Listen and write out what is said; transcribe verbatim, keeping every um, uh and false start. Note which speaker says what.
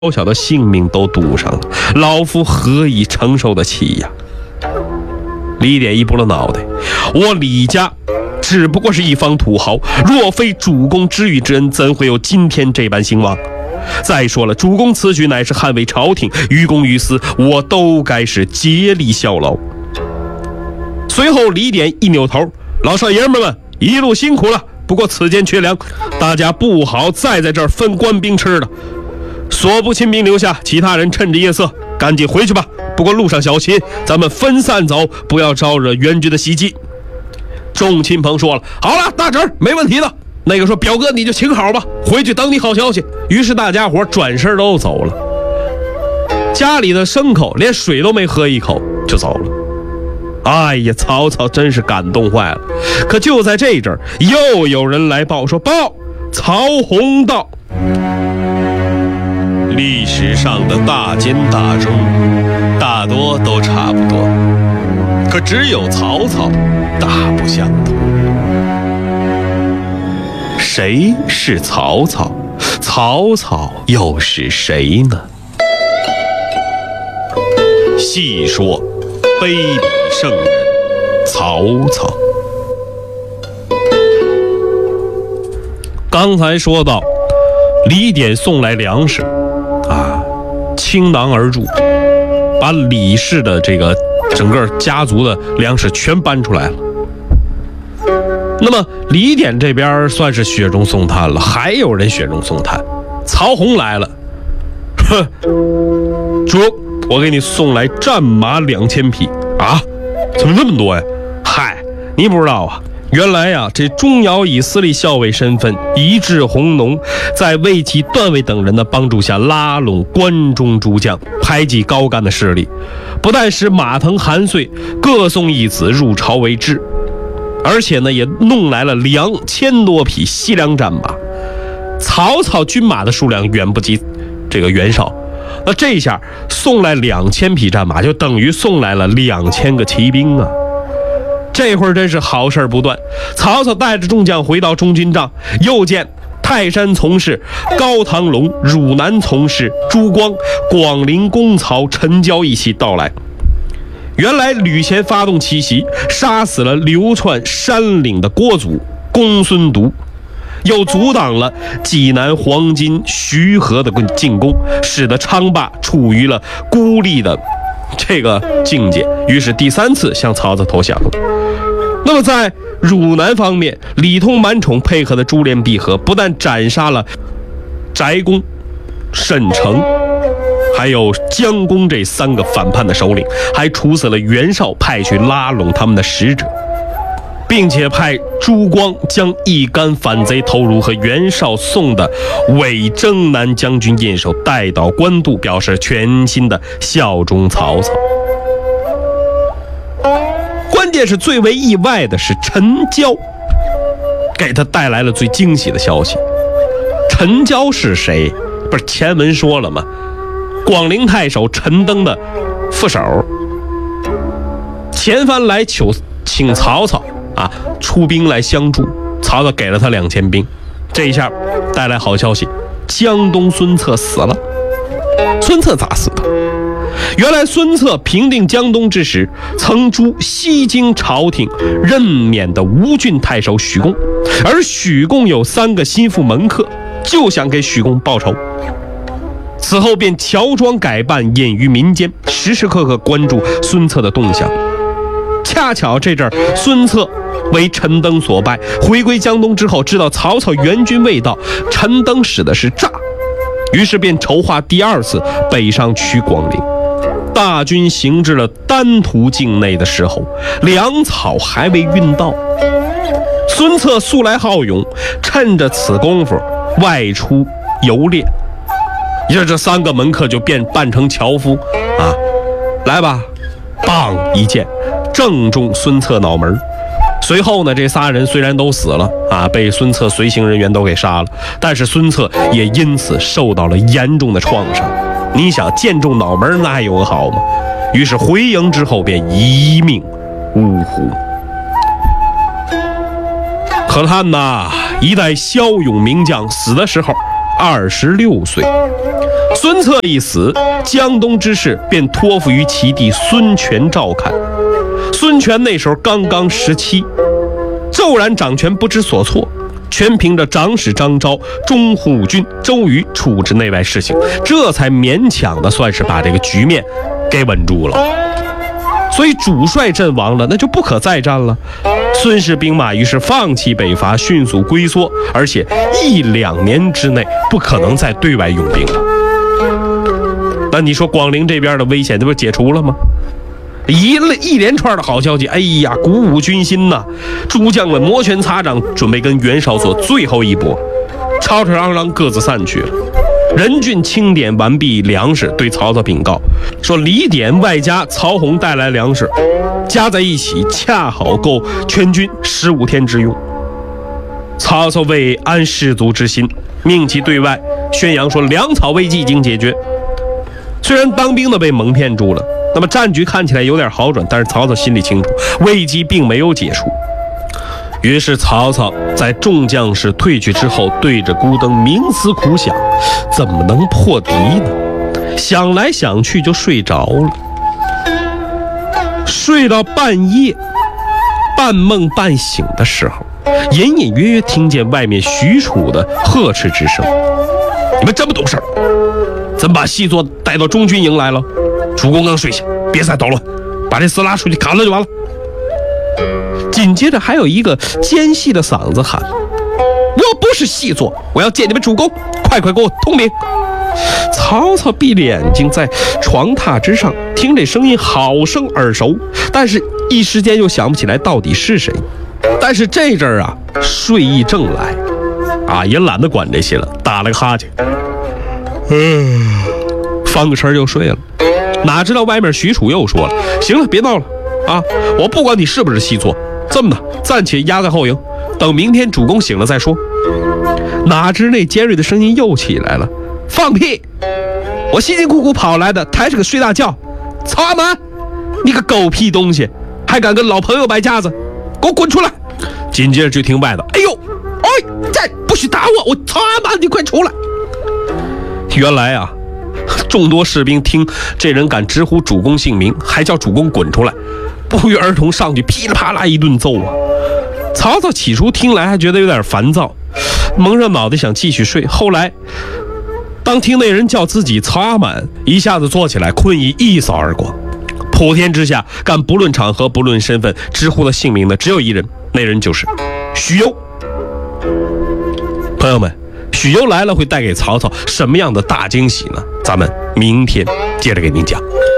Speaker 1: 小的性命都赌上了，老夫何以承受得起呀？李典一拨了脑袋，我李家只不过是一方土豪，若非主公知遇之恩，怎会有今天这般兴旺？再说了，主公此举乃是捍卫朝廷，于公于私，我都该是竭力效劳。随后李典一扭头，老少爷们们一路辛苦了，不过此间缺粮，大家不好再在这儿分官兵吃了，所部亲兵留下，其他人趁着夜色赶紧回去吧。不过路上小心，咱们分散走，不要招惹援军的袭击。众亲朋说了，好了，大侄儿没问题的。那个说，表哥你就请好吧，回去等你好消息。于是大家伙转身都走了，家里的牲口连水都没喝一口就走了。哎呀，曹操真是感动坏了。可就在这阵儿，又有人来报说，报曹洪到。历史上的大奸大忠大多都差不多，可只有曹操大不相同。谁是曹操？曹操又是谁呢？细说卑鄙圣人曹操。刚才说到李典送来粮食啊，倾囊而入，把李氏的这个整个家族的粮食全搬出来了。那么李典这边算是雪中送炭了，还有人雪中送炭。曹洪来了，哼，主，我给你送来战马两千匹啊！怎么这么多呀？嗨，你不知道啊，原来呀、啊，这钟繇以司隶校尉身份移至弘农，在魏齐、段位等人的帮助下，拉拢关中诸将，排挤高干的势力，不但使马腾、韩遂各送一子入朝为质，而且呢，也弄来了两千多匹西凉战马。曹操军马的数量远不及这个袁绍，那这下送来两千匹战马，就等于送来了两千个骑兵啊！这会儿真是好事不断。曹操带着众将回到中军帐，又见泰山从事高唐龙、汝南从事朱光、广陵公曹陈交一起到来。原来吕虔发动奇袭，杀死了流窜山岭的郭祖公孙独，又阻挡了济南黄巾徐和的进攻，使得昌霸处于了孤立的这个境界，于是第三次向曹操投降了。那么在汝南方面，李通、满宠配合的珠联璧合，不但斩杀了翟公、沈成还有姜公这三个反叛的首领，还处死了袁绍派去拉拢他们的使者，并且派朱光将一干反贼头颅和袁绍送的伪征南将军印绶带到官渡，表示全心的效忠曹操。关键是最为意外的是陈交给他带来了最惊喜的消息。陈交是谁？不是前文说了吗？广陵太守陈登的副手，前番来求请曹操啊出兵来相助，曹操给了他两千兵。这一下带来好消息，江东孙策死了。孙策咋死的？原来孙策平定江东之时，曾诛西京朝廷任免的吴郡太守许公，而许公有三个心腹门客，就想给许公报仇。此后便乔装改扮，隐于民间，时时刻刻关注孙策的动向。恰巧这阵儿孙策为陈登所败，回归江东之后，知道曹操援军未到，陈登使的是诈，于是便筹划第二次北上取广陵。大军行至了丹徒境内的时候，粮草还未运到，孙策素来好勇，趁着此功夫外出游猎。这这三个门客就变扮成樵夫啊，来吧，棒一剑正中孙策脑门。随后呢，这仨人虽然都死了啊，被孙策随行人员都给杀了，但是孙策也因此受到了严重的创伤。你想，剑中脑门那还有个好吗？于是回营之后便一命呜呼。可叹呐，一代骁勇名将死的时候二十六岁。 孙策一死，江东之事便托付于其弟孙权照看。孙权那时候刚刚十七，骤然掌权不知所措，全凭着长史张昭、中护军周瑜处置内外事情，这才勉强的算是把这个局面给稳住了。所以主帅阵亡了，那就不可再战了。孙氏兵马于是放弃北伐，迅速龟缩，而且一两年之内不可能再对外用兵了。那你说广陵这边的危险这不解除了吗？一一连串的好消息，哎呀，鼓舞军心呐！诸将们摩拳擦掌，准备跟袁绍做最后一搏。吵吵嚷嚷各自散去了。任俊清点完毕粮食，对曹操禀告说：“李典外加曹洪带来粮食，加在一起恰好够全军十五天之用。”曹操为安士卒之心，命其对外宣扬说粮草危机已经解决。虽然当兵的被蒙骗住了，那么战局看起来有点好转，但是曹操心里清楚，危机并没有解除。于是曹操在众将士退去之后，对着孤灯冥思苦想，怎么能破敌呢？想来想去就睡着了。睡到半夜，半梦半醒的时候，隐隐约约听见外面许褚的呵斥之声：“你们这么懂事，怎么把细作带到中军营来了？主公刚睡下，别再捣乱，把这厮拉出去砍了就完了。”紧接着还有一个尖细的嗓子喊：“我不是细作，我要见你们主公，快快给我通明！”曹操闭着眼睛在床榻之上听这声音好生耳熟，但是一时间又想不起来到底是谁。但是这阵儿啊，睡意正来啊，也懒得管这些了，打了个哈欠，嗯，翻个身又睡了。哪知道外面许褚又说了：“行了，别闹了啊！我不管你是不是细作，这么的，暂且压在后营，等明天主公醒了再说。”哪知那尖锐的声音又起来了：“放屁！我辛辛苦苦跑来的，还是个睡大觉。曹阿瞒，你个狗屁东西，还敢跟老朋友摆架子，给我滚出来！”紧接着就听外头：“哎呦，哎，这不许打我！我曹阿瞒，你快出来！”原来啊，众多士兵听这人敢直呼主公姓名，还叫主公滚出来，不约而同上去噼里啪啦一顿揍啊！曹操起初听来还觉得有点烦躁，蒙着脑袋想继续睡，后来当听那人叫自己曹阿瞒，一下子坐起来，困意一扫而光。普天之下敢不论场合不论身份直呼他姓名的只有一人，那人就是许攸。朋友们，许攸来了会带给曹操什么样的大惊喜呢？咱们明天接着给您讲。